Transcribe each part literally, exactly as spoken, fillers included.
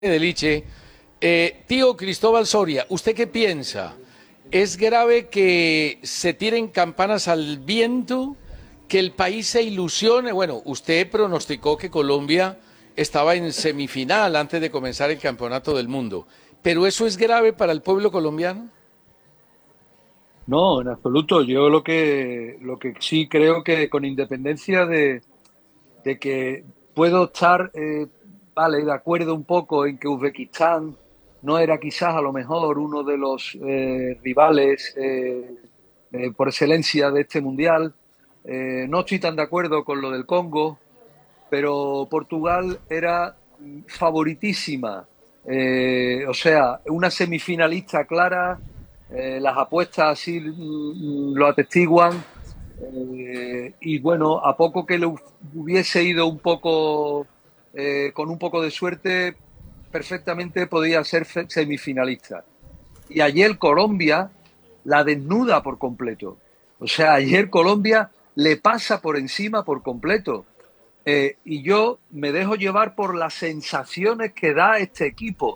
de Liche. Eh, tío Cristóbal Soria, ¿usted qué piensa? ¿Es grave que se tiren campanas al viento, que el país se ilusione? Bueno, usted pronosticó que Colombia estaba en semifinal antes de comenzar el Campeonato del Mundo, pero ¿eso es grave para el pueblo colombiano? No, en absoluto. Yo lo que, lo que sí creo que con independencia de, de que puedo estar, eh, vale, de acuerdo un poco en que Uzbekistán no era quizás a lo mejor uno de los eh, rivales eh, eh, por excelencia de este mundial. Eh, no estoy tan de acuerdo con lo del Congo, pero Portugal era mm, favoritísima. Eh, o sea, una semifinalista clara, eh, las apuestas así mm, lo atestiguan. Eh, y bueno, a poco que le hubiese ido un poco, eh, con un poco de suerte, perfectamente podía ser semifinalista. Y ayer Colombia la desnuda por completo. O sea, ayer Colombia le pasa por encima por completo. Eh, y yo me dejo llevar por las sensaciones que da este equipo.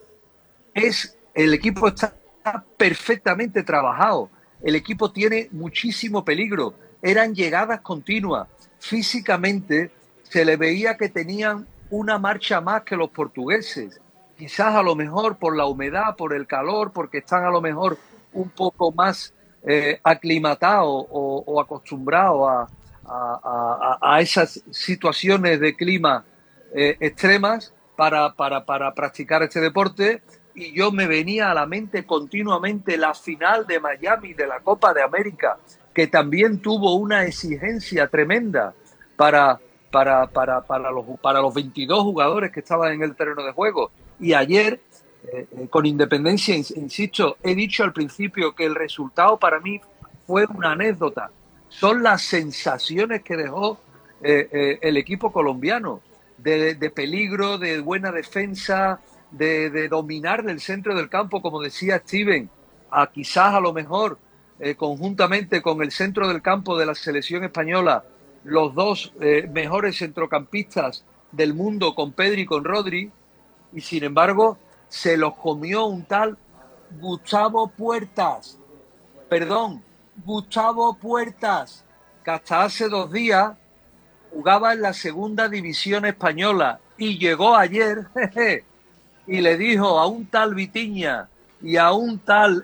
Es, el equipo está perfectamente trabajado. El equipo tiene muchísimo peligro. Eran llegadas continuas. Físicamente se le veía que tenían una marcha más que los portugueses. Quizás a lo mejor por la humedad, por el calor, porque están a lo mejor un poco más eh, aclimatados o, o acostumbrados a, a, a, a, esas situaciones de clima eh, extremas para, para, para practicar este deporte. Y yo me venía a la mente continuamente la final de Miami de la Copa de América, que también tuvo una exigencia tremenda para, para, para, para, los, para los veintidós jugadores que estaban en el terreno de juego. Y ayer, eh, con independencia, insisto, he dicho al principio que el resultado para mí fue una anécdota. Son las sensaciones que dejó eh, eh, el equipo colombiano, de, de peligro, de buena defensa, de, de dominar el centro del campo, como decía Steven, a quizás a lo mejor eh, conjuntamente con el centro del campo de la selección española, los dos eh, mejores centrocampistas del mundo, con Pedri y con Rodri, y sin embargo se los comió un tal Gustavo Puertas, perdón, Gustavo Puertas, que hasta hace dos días jugaba en la segunda división española y llegó ayer jeje, y le dijo a un tal Vitiña y a un tal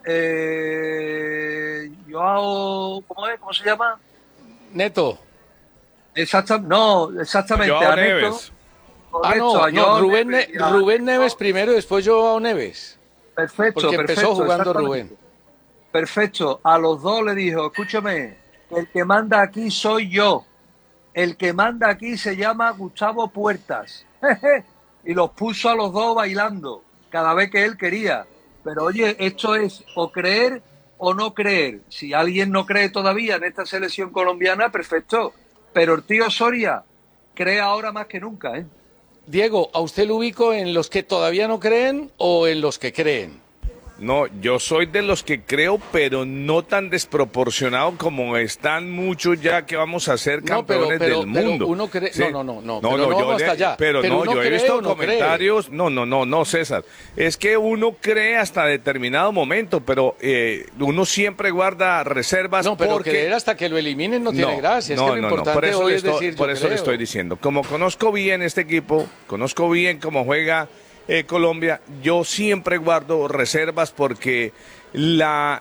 eh, Joao, ¿cómo es? ¿Cómo se llama? Neto. Exactamente, no, exactamente, Joao a Neto. Neves. Ah, Correcto, no, a no, Joao Rubén, Neves. Ne A Rubén Neves Neto. primero y después Joao Neves, Perfecto, porque empezó perfecto, jugando Rubén. exactamente. Perfecto, a los dos le dijo, escúchame, el que manda aquí soy yo. El que manda aquí se llama Gustavo Puertas. Y los puso a los dos bailando cada vez que él quería. Pero oye, esto es o creer o no creer. Si alguien no cree todavía en esta selección colombiana, perfecto. Pero el tío Soria cree ahora más que nunca, ¿eh? Diego, ¿a usted lo ubico en los que todavía no creen o en los que creen? No, yo soy de los que creo, pero no tan desproporcionado como están muchos ya que vamos a ser No, pero, campeones pero, del pero mundo. uno cree, ¿Sí? no, no, no, no, No, pero no, no yo vamos de- hasta allá. pero, Pero no, uno yo he cree visto o no cree. comentarios, no, no, no, no, César, es que uno cree hasta determinado momento, pero eh, uno siempre guarda reservas No, pero porque... creer hasta que lo eliminen no tiene gracia. Es no, que lo no, no, importante por eso, hoy le es estoy, decir por yo eso le creo. estoy diciendo, como conozco bien este equipo, conozco bien cómo juega eh, Colombia, yo siempre guardo reservas porque la...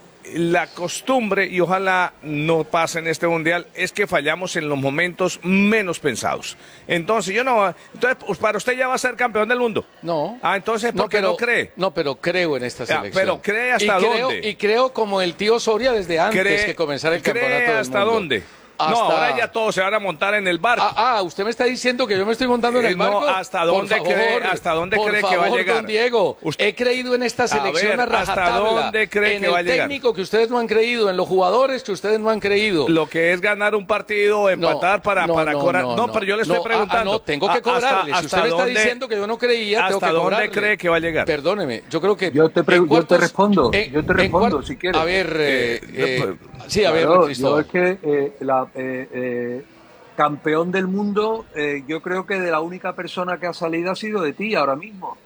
La costumbre, y ojalá no pase en este mundial, es que fallamos en los momentos menos pensados. Entonces, yo no. Entonces, pues, para usted ya va a ser campeón del mundo. No. Ah, entonces, ¿por No, qué pero, no cree? no, pero creo en esta Ya, selección. pero ¿cree hasta y creo, dónde? Y creo como el tío Soria desde antes ¿Cree, que comenzara el cree campeonato del hasta mundo. dónde? Hasta... No, ahora ya todos se van a montar en el barco. Ah, ah, usted me está diciendo que yo me estoy montando en Eh, el no, barco. ¿hasta dónde Por favor, cree- hasta dónde por cree que favor, va a llegar? Don Diego, Usted- he creído en esta selección a, ver, ¿hasta rajatabla, dónde cree en que el va a llegar? técnico que ustedes no han creído, en los jugadores que ustedes no han creído. Lo que es ganar un partido, empatar No, para, no, para no, cobrar. no, No, no. pero yo le estoy No, ah, ah, preguntando. no, tengo que ¿hasta- cobrarle. Si hasta usted me está dónde- diciendo que yo no creía, tengo ¿Hasta que dónde cobrarle. cree que va a llegar? Perdóneme, yo creo que Yo te, pre- en yo cuartos, te respondo, en- yo te en respondo cuar- si quieres. A ver, eh, Eh, eh, sí, a ver, Claro, yo Cristóbal. es que eh, la, eh, eh, campeón del mundo, eh, yo creo que de la única persona que ha salido ha sido de ti ahora mismo.